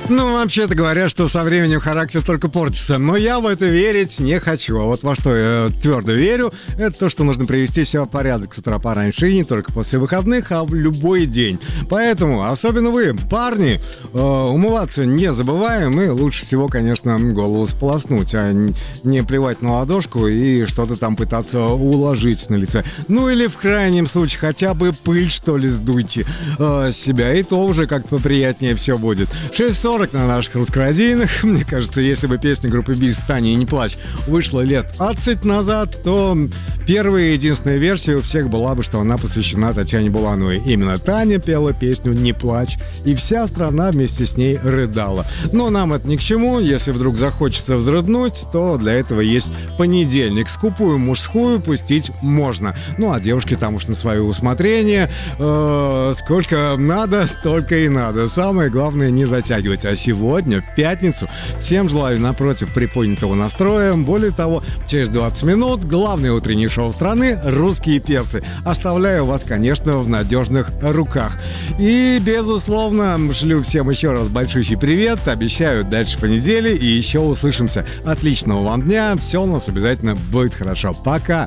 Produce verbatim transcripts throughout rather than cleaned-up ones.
Ну, вообще-то говорят, что со временем характер только портится, но я в это верить не хочу. А вот во что я твердо верю, это то, что нужно привести себя в порядок с утра пораньше, и не только после выходных, а в любой день. Поэтому, особенно вы, парни, э, умываться не забываем, и лучше всего, конечно, голову сполоснуть, а не плевать на ладошку и что-то там пытаться уложить на лице. Ну или в крайнем случае хотя бы пыль, что ли, сдуйте э, с себя, и то уже как-то поприятнее все будет. шесть сорок на наших русскорадийных. Мне кажется, если бы песня группы Бис «Таня и не плачь» вышла лет двадцать назад, то первая и единственная версия у всех была бы, что она посвящена Татьяне Булановой. Именно Таня пела песню «Не плачь», и вся страна вместе с ней рыдала. Но нам это ни к чему. Если вдруг захочется взрыднуть, то для этого есть понедельник. Скупую мужскую пустить можно. Ну, а девушки там уж на свое усмотрение. Э-э, сколько надо, столько и надо. Самое главное — не затягивать. А сегодня, в пятницу, всем желаю, напротив, приподнятого настроя. Более того, через двадцать минут главное утреннее шоу страны «Русские перцы». Оставляю вас, конечно, в надежных руках. И, безусловно, шлю всем еще раз большущий привет. Обещаю, дальше по неделе и еще услышимся. Отличного вам дня. Все у нас обязательно будет хорошо. Пока.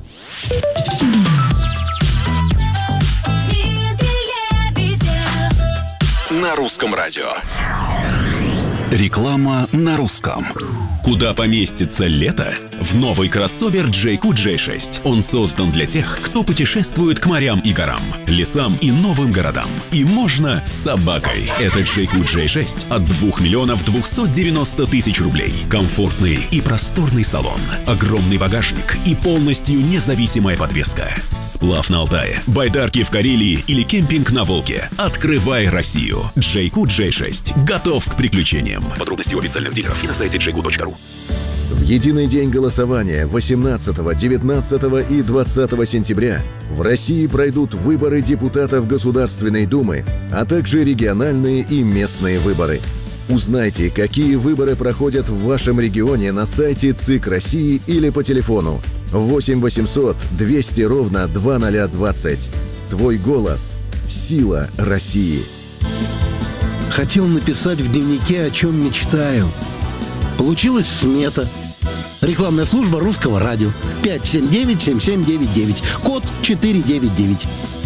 На русском радио. Реклама на русском. Куда поместится лето? В новый кроссовер джей кью джей шесть. Он создан для тех, кто путешествует к морям и горам, лесам и новым городам. И можно с собакой. Это джей кью джей шесть от двух миллионов двухсот девяноста тысяч рублей. Комфортный и просторный салон, огромный багажник и полностью независимая подвеска. Сплав на Алтае, байдарки в Карелии или кемпинг на Волге. Открывай Россию. джей кью джей шесть готов к приключениям. Подробности у официальных дилеров и на сайте джей кью точка ру. В единый день голосования восемнадцатого, девятнадцатого и двадцатого сентября в России пройдут выборы депутатов Государственной Думы, а также региональные и местные выборы. Узнайте, какие выборы проходят в вашем регионе на сайте ЦИК России или по телефону восемь восемьсот двести ровно двадцать двадцать. Твой голос – сила России. Хотел написать в дневнике, о чем мечтаю. Получилась смета. Рекламная служба Русского радио. пять семь девять семь семь девять девять. Код четыре девять девять.